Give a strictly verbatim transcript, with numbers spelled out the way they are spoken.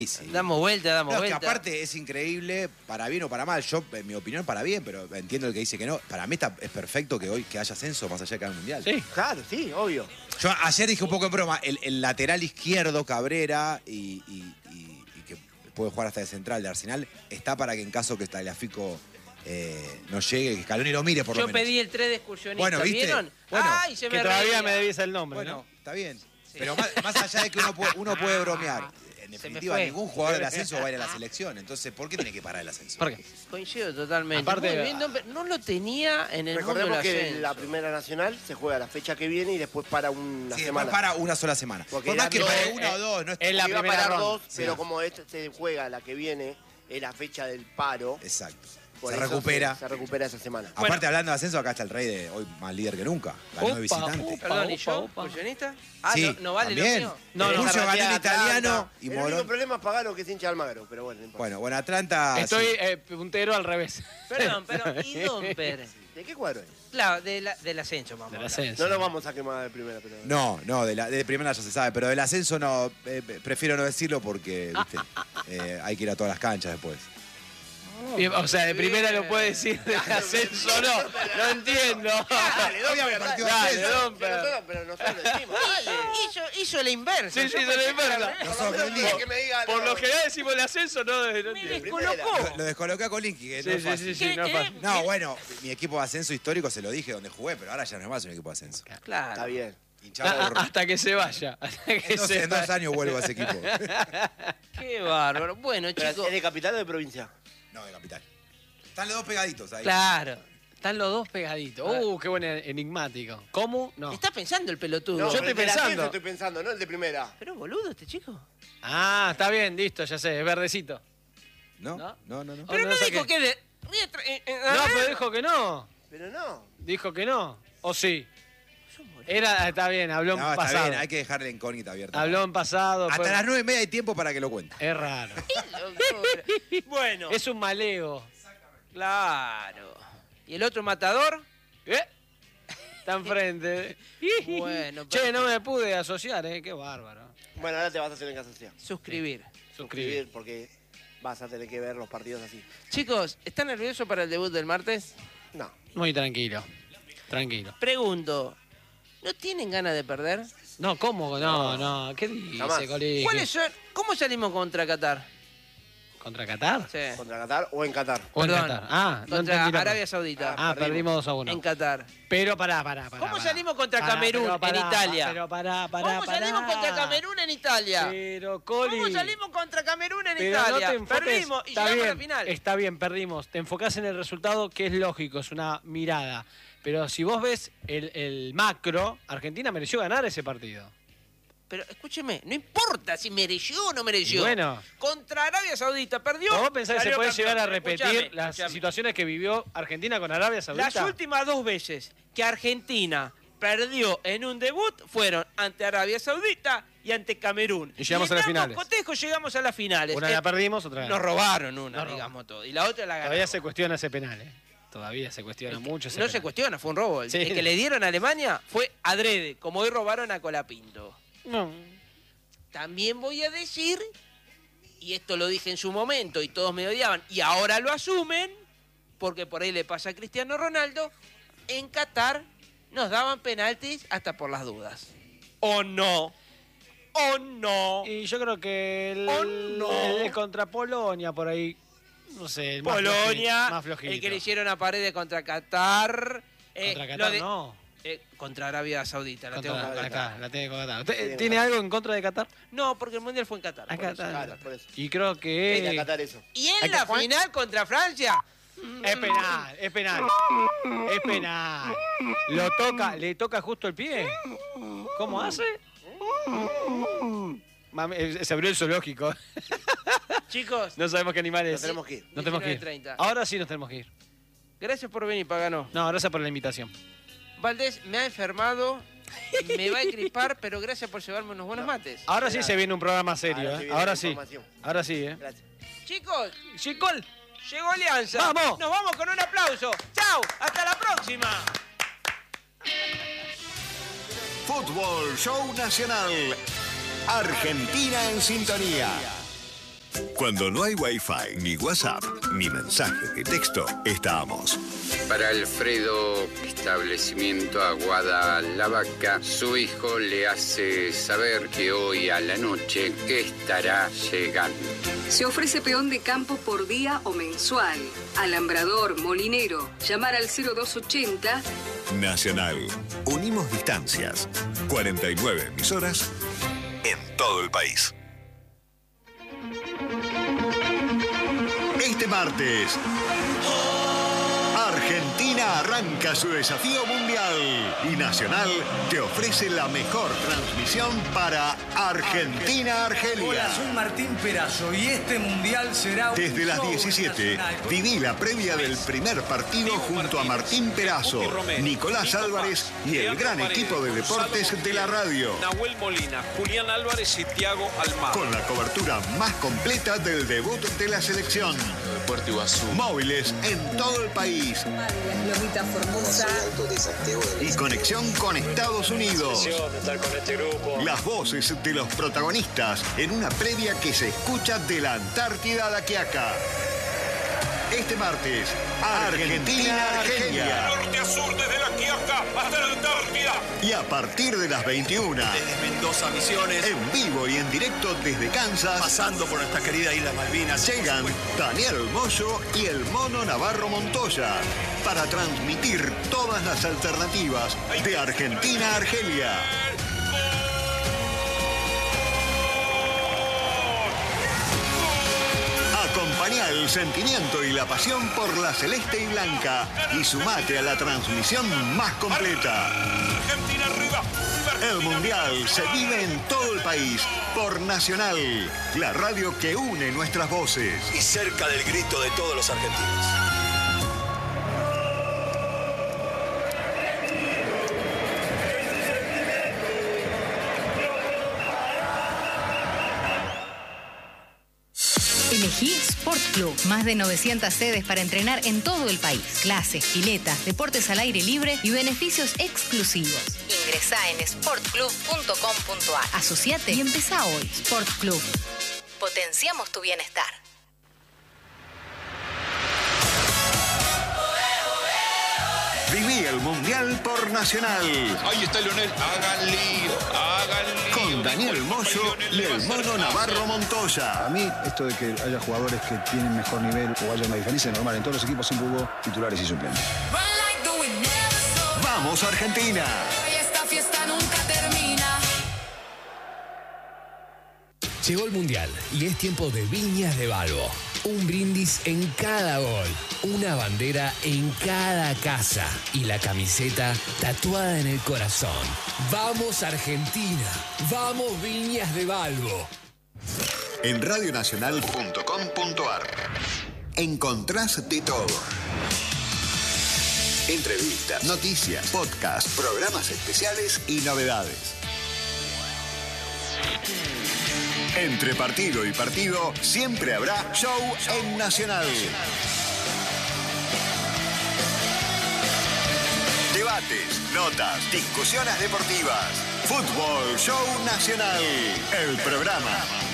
Sí. Damos vuelta, damos No, vuelta. es que aparte es increíble, para bien o para mal. Yo, en mi opinión, para bien, pero entiendo el que dice que no. Para mí está, es perfecto que hoy que haya ascenso más allá de cada mundial. Sí. Claro, sí, obvio. Yo ayer dije un poco en broma, el, el lateral izquierdo, Cabrera, y, y, y, y que puede jugar hasta de central de Arsenal, está para que en caso que Tagliafico eh, no llegue, que Scaloni lo mire por Yo lo menos. pedí el tres de excursionista, Bueno, ¿viste? ¿vieron? Bueno, Ay, se Que me todavía reía. me debís el nombre, Bueno, ¿no? está bien. Pero más, más allá de que uno puede, uno puede bromear, en Se me definitiva, fue. ningún jugador del ascenso va a ir a la selección. Entonces, ¿por qué tiene que parar el ascenso? ¿Por qué? Coincido totalmente. Aparte- Muy bien, no, no lo tenía en el mundo Recordemos del que ascenso. la Primera Nacional se juega la fecha que viene y después para una Sí, semana. después para una sola semana. Porque Por más era que dos, para eh, una o dos, no es es la Iba a primera parar ronda. dos, Sí. pero como este se juega la que viene, es la fecha del paro. Exacto. por Se eso recupera. Se, se recupera esa semana. Aparte, hablando de ascenso, acá está el rey de hoy más líder que nunca. Ganó de Opa, visitante. opa. Perdón, ¿y Upa, yo? upa. ¿Excursionista? Ah, Sí, no, no vale también. lo mío. No, no, Pulso ganó en Atlanta, italiano y El único Morón. problema es pagar lo que es hincha de Almagro, pero bueno, no importa. Bueno, bueno, Atlanta. Estoy sí. eh, puntero al revés. Perdón, pero ¿y Domper? ¿De qué cuadro es? Claro, de la, del ascenso, vamos. Del a hablar. ascenso. No lo vamos a quemar de primera, pero... No, no, de, la, de primera ya se sabe, pero del ascenso no, eh, prefiero no decirlo porque viste, eh, hay que ir a todas las canchas después. Y, o sea, de primera Bien. lo puede decir, de ascenso no. No entiendo. Dale, Obviamente, partido de Dale, ascenso. Domper. Nosotros- pero nosotros lo decimos. Dale. Hizo, hizo la inversa. Sí, sí, Yo hizo pensé la que inversa. era al revés. Nos sorprendió. Que me diga, Por no. lo general decimos el ascenso, no, no Me entiendo. descolocó. Lo, lo descoloqué a Colinki, que Sí, no es sí, fácil. sí, sí, no es ¿Qué, fácil. eh? No, bueno, mi equipo de ascenso histórico se lo dije donde jugué, pero ahora ya no es más un equipo de ascenso. Claro. Está bien. Hinchado Ah, por- ah, Hasta que se vaya. Hasta que en, dos, se en dos vaya. años vuelvo a ese equipo. Qué bárbaro. Bueno, Pero, chicos. ¿es de capital o de provincia? No, de capital. Están los dos pegaditos ahí. Claro. Están los dos pegaditos. Uh, qué buen enigmático. ¿Cómo? No. Está pensando el pelotudo. Yo pero estoy el del pensando. ascenso estoy pensando, no el de primera. Pero boludo este chico. Ah, está bien, listo, ya sé, es verdecito. ¿No? ¿No? No, no, no. Pero no no, saqué. dijo que de. Mira, tra- eh, eh, No, ah, pero dijo que no. Pero no. Dijo que no. ¿O sí? es un boludo. Era, está bien, habló en No, está pasado. bien, hay que dejarle la incógnita abierta. Habló en pasado. Hasta pues- las nueve y media hay tiempo para que lo cuente. Es raro. Bueno. Es un maleo. Claro. ¿Y el otro matador? ¿Eh? Está enfrente. Bueno, Che, no me pude asociar, ¿eh? Qué bárbaro. Bueno, ahora te vas a hacer en casa asociado. Suscribir. Suscribir. Porque vas a tener que ver los partidos así. Chicos, ¿están nerviosos para el debut del martes? No. Muy tranquilo. Tranquilo. Pregunto, ¿no tienen ganas de perder? No, ¿cómo? No, no. ¿Qué dice, Jamás. Coli? ¿Cuáles son? ¿Cómo salimos contra Qatar? ¿Contra Qatar? Sí. ¿Contra Qatar o en Qatar? ¿O en Perdón, Qatar? Ah, no contra entendí la- Arabia Saudita. Ah, perdimos dos a uno. En Qatar. Pero pará, pará, pará. ¿Cómo pará. salimos contra Pará, Camerún pero pará, en Italia? Pero pará, pará, ¿Cómo pará. salimos contra Camerún en Italia? Pero, Coli. ¿Cómo salimos contra Camerún en Pero Italia? no te enfoques. Perdimos y Está llegamos bien, a la final. Está bien, perdimos. Te enfocás en el resultado, que es lógico, es una mirada. Pero si vos ves el, el macro, Argentina mereció ganar ese partido. Pero escúcheme, no importa si mereció o no mereció. Y bueno. Contra Arabia Saudita perdió. ¿Vos pensás que se salió puede campeón. llegar a repetir Escuchame, las escuchame. situaciones que vivió Argentina con Arabia Saudita? Las últimas dos veces que Argentina perdió en un debut fueron ante Arabia Saudita y ante Camerún. Y llegamos en a las ambos finales. cotejos llegamos a las finales. Una Eh, la perdimos, otra Nos robaron una, Nos digamos todo. Y la otra la ganamos. Todavía se cuestiona ese penal, ¿eh? Todavía se cuestiona mucho ese No penal. se cuestiona, fue un robo. El, Sí. el que le dieron a Alemania fue adrede, como hoy robaron a Colapinto. No. También voy a decir, y esto lo dije en su momento y todos me odiaban, y ahora lo asumen, porque por ahí le pasa a Cristiano Ronaldo, en Qatar nos daban penaltis hasta por las dudas. ¿O no? ¿O no? Y yo creo que el, Oh, no. el contra Polonia por ahí, no sé, el más Polonia, flojito, más flojito. el que le hicieron a Paredes contra Qatar. eh, Contra lo Qatar de- no. eh, contra Arabia Saudita, la Contra- tengo que acá, Qatar. la tiene con Qatar. ¿Usted Tiene tiene Qatar. algo en contra de Qatar? No, porque el Mundial fue en Qatar. A por eso. Qatar. Claro, por eso. Y creo que Es de Qatar eso. Y Hay en que la jugar. final contra Francia, es penal, es penal. Es penal. Lo toca, le toca justo el pie. ¿Cómo hace? Mami, eh, se abrió el zoológico. chicos, No sabemos qué animal es. Nos tenemos que ir. Nos tenemos que ir. diecinueve treinta. Ahora sí nos tenemos que ir. gracias por venir, Pagano. No, gracias por la invitación. Valdés me ha enfermado, me va a gripar, pero gracias por llevarme unos buenos mates. Ahora sí se viene un programa serio, Ahora sí ¿eh? viene Ahora la sí. información. Ahora sí, ¿eh? Gracias. Chicos, Chicol. llegó Alianza. ¡Vamos! Nos vamos con un aplauso. ¡Chao! ¡Hasta la próxima! Fútbol Show Nacional. Argentina en sintonía. Cuando no hay Wi-Fi, ni WhatsApp, ni mensajes de texto, estamos. Para Alfredo, establecimiento Aguada La Vaca, su hijo le hace saber que hoy a la noche estará llegando. Se ofrece peón de campo por día o mensual. Alambrador, molinero. Llamar al cero dos ochenta. Nacional. Unimos distancias. cuarenta y nueve emisoras en todo el país. Este martes, Argentina arranca su desafío mundial y Nacional te ofrece la mejor transmisión para Argentina-Argelia. Hola, soy Martín Perazo y este mundial será un Desde las show diecisiete, nacional. viví la previa del primer partido junto a Martín Perazo, Nicolás Álvarez y el gran equipo de deportes de la radio. Nahuel Molina, Julián Álvarez y Thiago Almada. Con la cobertura más completa del debut de la selección. Puerto Iguazú. Móviles en todo el país. Lomita Formosa. Y conexión con Estados Unidos. Estar con este grupo. Las voces de los protagonistas en una previa que se escucha de la Antártida a la Quiaca. Este martes, Argentina-Argelia. Norte a sur, desde la Quiaca hasta la Antártida. Y a partir de las veintiuna, Desde Mendoza, Misiones, en vivo y en directo desde Kansas, pasando por nuestra querida Isla Malvinas. llegan Daniel Moyo y el Mono Navarro Montoya para transmitir todas las alternativas de Argentina a Argelia. Acompañá el sentimiento y la pasión por la celeste y blanca y sumate a la transmisión más completa. Argentina arriba. El Mundial se vive en todo el país por Nacional, la radio que une nuestras voces. Y cerca del grito de todos los argentinos. Elegí Sport Club. Más de novecientas sedes para entrenar en todo el país. Clases, piletas, deportes al aire libre y beneficios exclusivos. Ingresá en sport club punto com punto a r. Asociate y empezá hoy. Sport Club. Potenciamos tu bienestar. Viví el Mundial por Nacional. Ahí está Leonel. Hagan lío, hagan lío. Con Daniel Moyo y el Mono Navarro Montoya. A mí, esto de que haya jugadores que tienen mejor nivel o haya una diferencia normal en todos los equipos, siempre hubo titulares y suplentes. ¡Vamos, Argentina! Esta fiesta nunca termina. Llegó el Mundial y es tiempo de Viñas de Balbo. Un brindis en cada gol, una bandera en cada casa y la camiseta tatuada en el corazón. ¡Vamos Argentina! ¡Vamos Viñas de Balbo! En radionacional punto com punto a r encontrás de todo. Entrevistas, noticias, podcasts, programas especiales y novedades. Entre partido y partido siempre habrá show en Nacional. Debates, notas, discusiones deportivas. Fútbol Show Nacional. El programa